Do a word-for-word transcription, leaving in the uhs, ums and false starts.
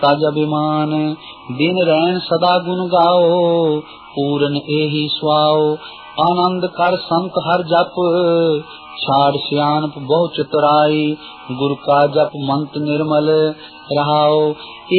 तज अभिमान। दिन रैन सदा गुण गाओ, पूरन एहि सुआओ। आनंद कर संत हर जप, छाड़ सियानप बहु चतुराई। गुरु का जप मंत्र निर्मल रहाओ।